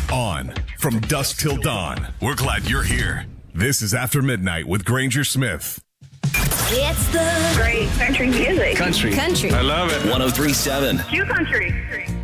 On from dusk till dawn. We're glad you're here. This is After Midnight with Granger Smith. It's the great country music. Country. Country. I love it. 103.7. Q Country.